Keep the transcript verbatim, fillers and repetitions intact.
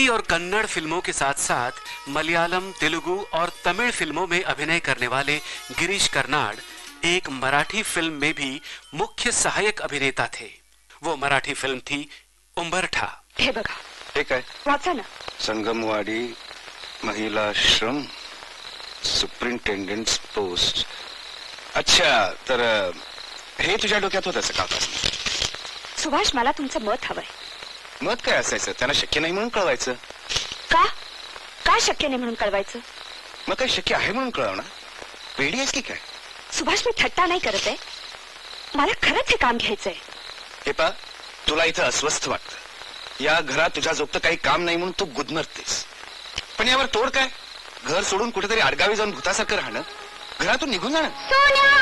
और कन्नड़ फिल्मों के साथ साथ मलयालम, तेलुगु और तमिल फिल्मों में अभिनय करने वाले गिरीश कर्नाड एक मराठी फिल्म में भी मुख्य सहायक अभिनेता थे। वो मराठी फिल्म थी उंबरठा। हे बघा, हे काय? वाचा ना। Sangamwadi महिलाश्रम superintendent post. अच्छा, तर हे तुझ्या डोक्यात होतं सकाळपासून? सुभाष, मला तुमचं मत हवंय। मत काय असायचं? त्यांना शक्य नाही म्हणून कळवायचं। का? काय शक्य नाही म्हणून कळवायचं? मग काय शक्य आहे म्हणून कळवणार? वेडी आहेस की काय? सुभाष, मी थट्टा नाही करत आहे, मला खरंच हे काम घ्यायचंय। हे पा, तुला इथं अस्वस्थ वाटतं, या घरात तुझ्या जोगतं काही काम नाही म्हणून तू गुदमरतेस, पण यावर तोड काय? घर सोडून कुठेतरी आडगावी जाऊन भूतासारखं राहणं, घरातून निघून जाणं।